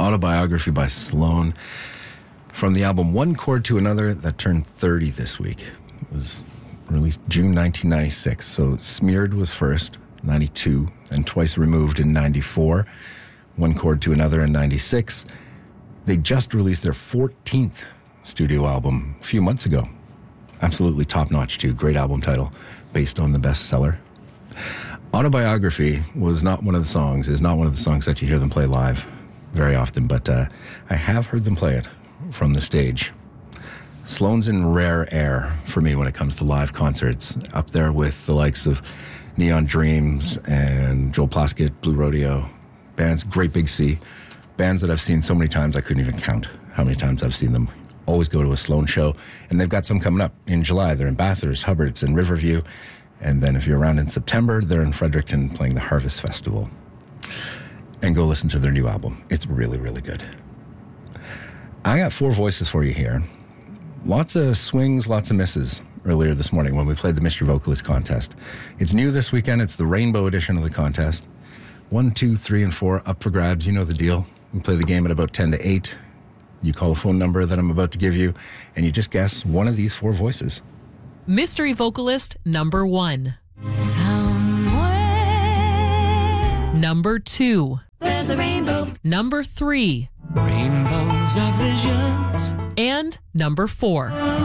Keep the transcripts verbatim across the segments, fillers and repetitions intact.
Autobiography by Sloan. From the album One Chord to Another, that turned thirty this week. It was released June nineteen ninety-six. So Smeared was first, ninety-two, and Twice Removed in ninety-four. One Chord to Another in ninety-six. They just released their fourteenth studio album a few months ago. Absolutely top-notch, too. Great album title, based on the bestseller. Autobiography was not one of the songs, is not one of the songs that you hear them play live very often, but uh, I have heard them play it from the stage. Sloan's in rare air for me when it comes to live concerts, up there with the likes of Neon Dreams and Joel Plaskett, Blue Rodeo, bands, Great Big Sea, bands that I've seen so many times I couldn't even count how many times I've seen them. Always go to a Sloan show, and they've got some coming up in July. They're in Bathurst, Hubbard's, and Riverview, and then if you're around in September, they're in Fredericton playing the Harvest Festival. And go listen to their new album. It's really, really good. I got four voices for you here. Lots of swings, lots of misses earlier this morning when we played the Mystery Vocalist contest. It's new this weekend. It's the rainbow edition of the contest. One, two, three, and four up for grabs. You know the deal. We play the game at about ten to eight. You call a phone number that I'm about to give you, and you just guess one of these four voices. Mystery Vocalist number one. Somewhere. Number two. There's a rainbow. Number three. Rainbows are visions. And number four.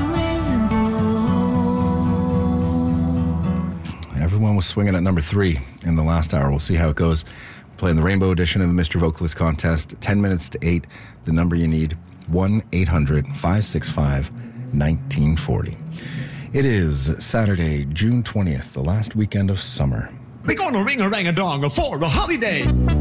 Everyone was swinging at number three in the last hour. We'll see how it goes. Playing the rainbow edition of the Mister Vocalist contest. ten minutes to eight. The number you need, one eight hundred five six five nineteen forty. It is Saturday, June twentieth, the last weekend of summer. We're gonna ring a rang a dong for a holiday.